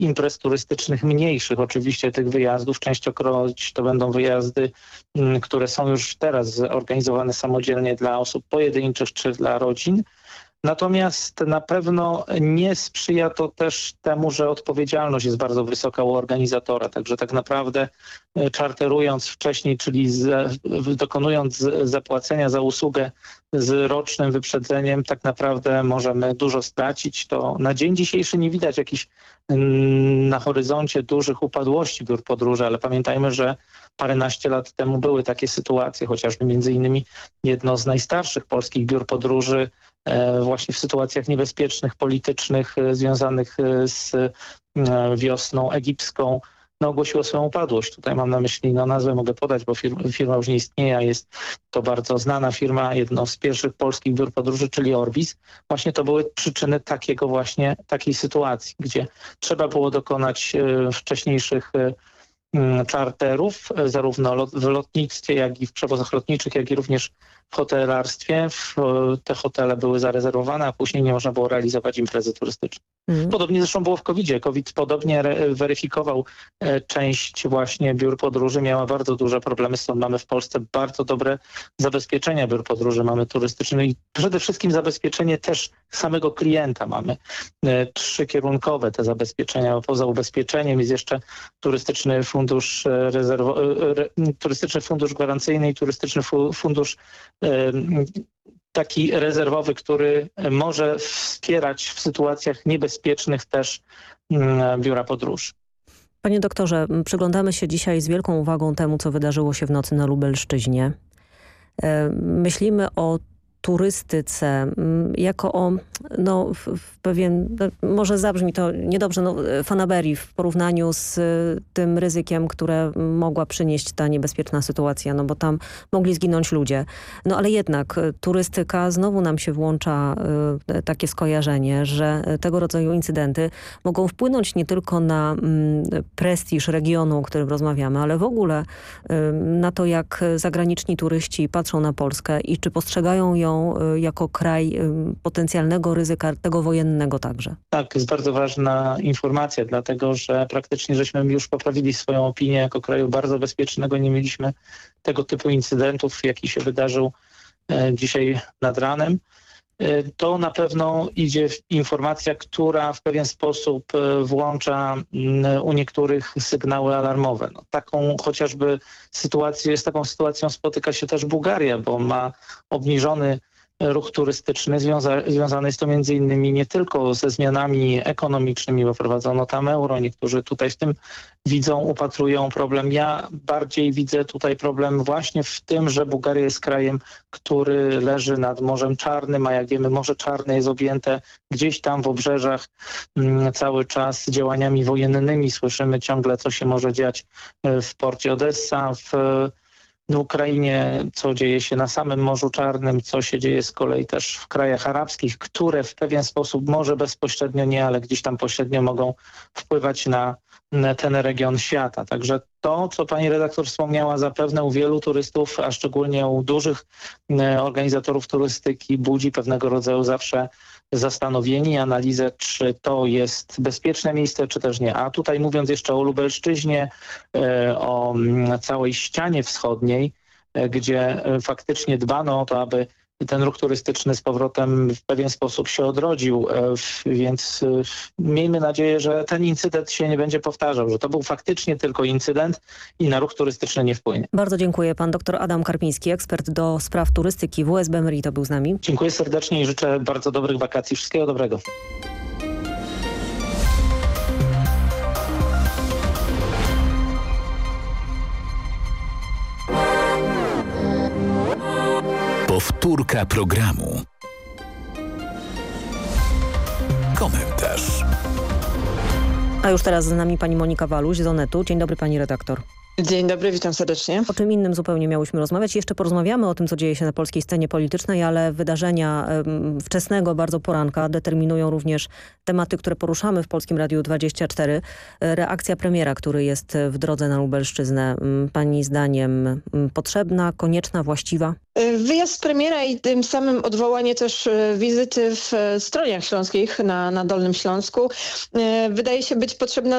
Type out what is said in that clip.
imprez turystycznych mniejszych. Oczywiście tych wyjazdów częstokroć to będą wyjazdy, które są już teraz organizowane samodzielnie dla osób pojedynczych czy dla rodzin. Natomiast na pewno nie sprzyja to też temu, że odpowiedzialność jest bardzo wysoka u organizatora. Także tak naprawdę czarterując wcześniej, czyli dokonując zapłacenia za usługę z rocznym wyprzedzeniem, tak naprawdę możemy dużo stracić. To na dzień dzisiejszy nie widać jakichś na horyzoncie dużych upadłości biur podróży, ale pamiętajmy, że paręnaście lat temu były takie sytuacje, chociażby między innymi jedno z najstarszych polskich biur podróży właśnie w sytuacjach niebezpiecznych, politycznych, związanych z wiosną egipską, ogłosiło swoją upadłość. Tutaj mam na myśli, nazwę mogę podać, bo firma już nie istnieje, a jest to bardzo znana firma, jedno z pierwszych polskich biur podróży, czyli Orbis. Właśnie to były przyczyny takiej sytuacji, gdzie trzeba było dokonać wcześniejszych czarterów, zarówno w lotnictwie, jak i w przewozach lotniczych, jak i również w hotelarstwie. Te hotele były zarezerwowane, a później nie można było realizować imprezy turystycznej. Podobnie zresztą było w COVID-zie. COVID podobnie weryfikował część właśnie biur podróży. Miała bardzo duże problemy, stąd mamy w Polsce bardzo dobre zabezpieczenia biur podróży. Mamy turystyczne i przede wszystkim zabezpieczenie też samego klienta. Mamy trzykierunkowe te zabezpieczenia. Poza ubezpieczeniem jest jeszcze turystyczny fundusz turystyczny fundusz gwarancyjny i turystyczny fundusz taki rezerwowy, który może wspierać w sytuacjach niebezpiecznych też biura podróży. Panie doktorze, przyglądamy się dzisiaj z wielką uwagą temu, co wydarzyło się w nocy na Lubelszczyźnie. Myślimy o turystyce jako o pewien, może zabrzmi to niedobrze, fanaberii w porównaniu z tym ryzykiem, które mogła przynieść ta niebezpieczna sytuacja, bo tam mogli zginąć ludzie. Ale jednak turystyka, znowu nam się włącza takie skojarzenie, że tego rodzaju incydenty mogą wpłynąć nie tylko na prestiż regionu, o którym rozmawiamy, ale w ogóle na to, jak zagraniczni turyści patrzą na Polskę i czy postrzegają ją jako kraj potencjalnego ryzyka, tego wojennego także. Tak, jest bardzo ważna informacja, dlatego że praktycznie żeśmy już poprawili swoją opinię jako kraju bardzo bezpiecznego. Nie mieliśmy tego typu incydentów, jaki się wydarzył dzisiaj nad ranem. To na pewno idzie informacja, która w pewien sposób włącza u niektórych sygnały alarmowe. Taką chociażby sytuację, z taką sytuacją spotyka się też Bułgaria, bo ma obniżony ruch turystyczny. Związany jest to między innymi nie tylko ze zmianami ekonomicznymi, bo wprowadzono tam euro. Niektórzy tutaj w tym upatrują problem. Ja bardziej widzę tutaj problem właśnie w tym, że Bułgaria jest krajem, który leży nad Morzem Czarnym, a jak wiemy, Morze Czarne jest objęte gdzieś tam w obrzeżach cały czas działaniami wojennymi. Słyszymy ciągle, co się może dziać w porcie Odessa, w Ukrainie, co dzieje się na samym Morzu Czarnym, co się dzieje z kolei też w krajach arabskich, które w pewien sposób, może bezpośrednio nie, ale gdzieś tam pośrednio mogą wpływać na ten region świata. Także to, co pani redaktor wspomniała, zapewne u wielu turystów, a szczególnie u dużych organizatorów turystyki budzi pewnego rodzaju zawsze zastanowienie i analizę, czy to jest bezpieczne miejsce, czy też nie. A tutaj mówiąc jeszcze o Lubelszczyźnie, o całej ścianie wschodniej, gdzie faktycznie dbano o to, aby ten ruch turystyczny z powrotem w pewien sposób się odrodził, więc miejmy nadzieję, że ten incydent się nie będzie powtarzał, że to był faktycznie tylko incydent i na ruch turystyczny nie wpłynie. Bardzo dziękuję. Pan dr Adam Karpiński, ekspert do spraw turystyki WSB Merito był z nami. Dziękuję serdecznie i życzę bardzo dobrych wakacji. Wszystkiego dobrego. Powtórka programu. Komentarz. A już teraz z nami pani Monika Waluś z Onetu. Dzień dobry pani redaktor. Dzień dobry, witam serdecznie. O czym innym zupełnie miałyśmy rozmawiać. Jeszcze porozmawiamy o tym, co dzieje się na polskiej scenie politycznej, ale wydarzenia wczesnego bardzo poranka determinują również tematy, które poruszamy w Polskim Radiu 24. Reakcja premiera, który jest w drodze na Lubelszczyznę. Pani zdaniem potrzebna, konieczna, właściwa? Wyjazd premiera i tym samym odwołanie też wizyty w Stroniach Śląskich na Dolnym Śląsku wydaje się być potrzebna